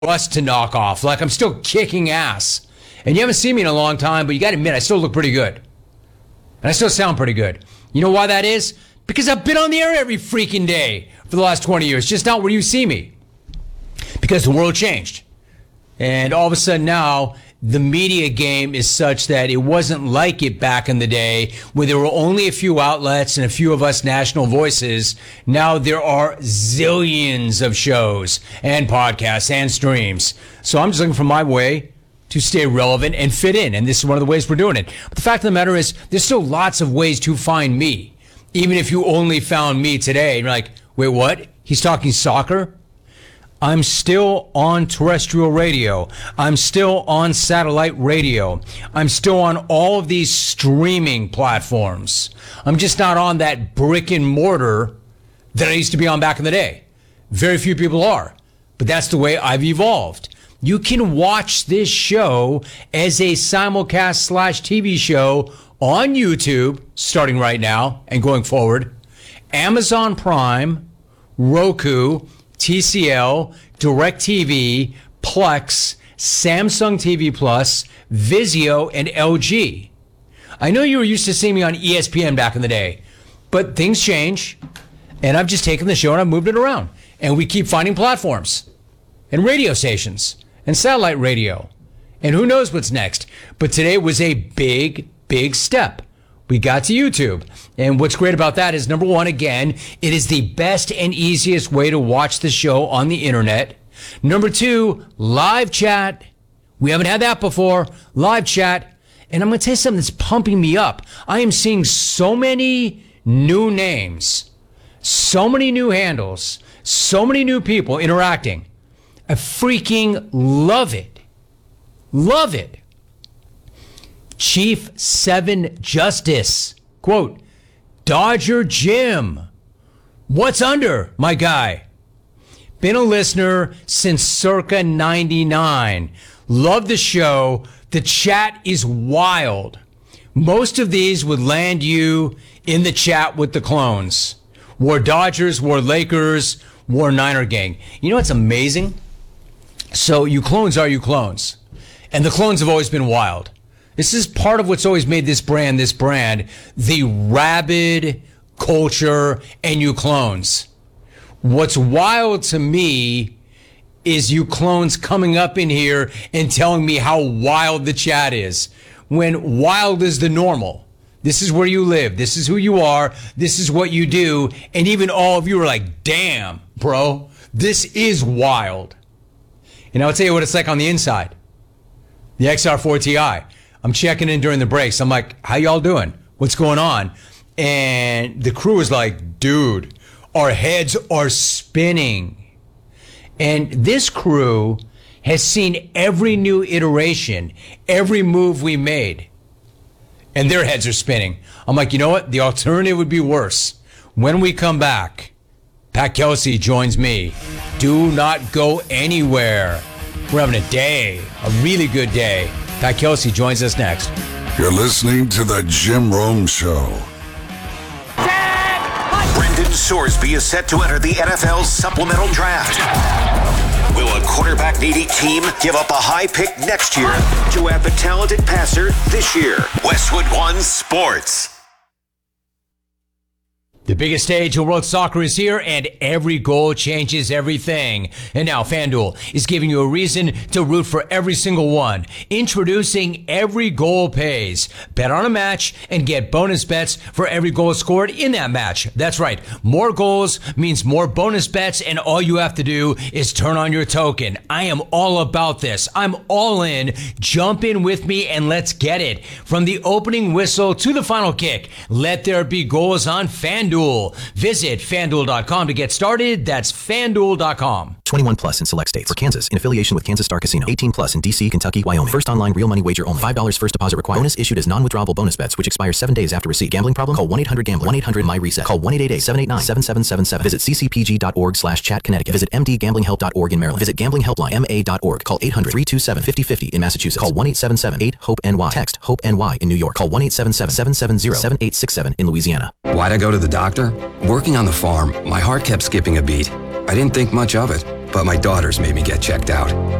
rust to knock off. Like I'm still kicking ass. And you haven't seen me in a long time, but you got to admit, I still look pretty good. And I still sound pretty good. You know why that is? Because I've been on the air every freaking day for the last 20 years, just not where you see me. Because the world changed. And all of a sudden now, the media game is such that it wasn't like it back in the day where there were only a few outlets and a few of us national voices. Now there are zillions of shows and podcasts and streams. So I'm just looking for my way to stay relevant and fit in. And this is one of the ways we're doing it. But the fact of the matter is, there's still lots of ways to find me. Even if you only found me today, and you're like, wait, what? He's talking soccer? I'm still on terrestrial radio. I'm still on satellite radio. I'm still on all of these streaming platforms. I'm just not on that brick and mortar that I used to be on back in the day. Very few people are, but that's the way I've evolved. You can watch this show as a simulcast / TV show on YouTube, starting right now and going forward, Amazon Prime, Roku, TCL, DirecTV, Plex, Samsung TV Plus, Vizio, and LG. I know you were used to seeing me on ESPN back in the day, but things change, and I've just taken the show and I've moved it around. And we keep finding platforms and radio stations and satellite radio. And who knows what's next. But today was a big, big step. We got to YouTube. And what's great about that is, number one, again, it is the best and easiest way to watch the show on the internet. Number two, live chat. We haven't had that before. Live chat. And I'm going to tell you something that's pumping me up. I am seeing so many new names, so many new handles, so many new people interacting. I freaking love it. Love it. Chief 7 Justice, quote, Dodger Jim, what's under, my guy? Been a listener since circa 99. Love the show. The chat is wild. Most of these would land you in the chat with the clones. War Dodgers, War Lakers, War Niner gang. You know what's amazing? So you clones are you clones. And the clones have always been wild. This is part of what's always made this brand, the rabid culture and you clones. What's wild to me is you clones coming up in here and telling me how wild the chat is, when wild is the normal. This is where you live. This is who you are. This is what you do. And even all of you are like, damn, bro, this is wild. And I'll tell you what it's like on the inside. The XR4 Ti. I'm checking in during the breaks. I'm like, how y'all doing? What's going on? And the crew is like, dude, our heads are spinning. And this crew has seen every new iteration, every move we made. And their heads are spinning. I'm like, you know what? The alternative would be worse. When we come back, Pat Kelsey joins me. Do not go anywhere. We're having a day, a really good day. Pat Kelsey joins us next. You're listening to The Jim Rome Show. Brendan Sorsby is set to enter the NFL's supplemental draft. Will a quarterback-needy team give up a high pick next year to have the talented passer this year? Westwood One Sports. The biggest stage in world soccer is here, and every goal changes everything. And now FanDuel is giving you a reason to root for every single one. Introducing Every Goal Pays. Bet on a match and get bonus bets for every goal scored in that match. That's right. More goals means more bonus bets, and all you have to do is turn on your token. I am all about this. I'm all in. Jump in with me and let's get it. From the opening whistle to the final kick, let there be goals on FanDuel. Visit FanDuel.com to get started. That's FanDuel.com. 21 plus in select states. For Kansas, in affiliation with Kansas Star Casino. 18 plus in D.C., Kentucky, Wyoming. First online real money wager only. $5 first deposit required. Bonus issued as non-withdrawable bonus bets, which expire 7 days after receipt. Gambling problem? Call 1-800-GAMBLER. 1-800-MY-RESET. Call 1-888-789-7777. Visit ccpg.org/chat Connecticut. Visit mdgamblinghelp.org in Maryland. Visit gamblinghelplinema.org. Call 800-327-5050 in Massachusetts. Call 1-877-8-HOPE-NY. Text HOPE-NY in New York. Call 1-877-770-7867 in Louisiana. Why'd I go to the doctor? Working on the farm, my heart kept skipping a beat. I didn't think much of it, but my daughters made me get checked out.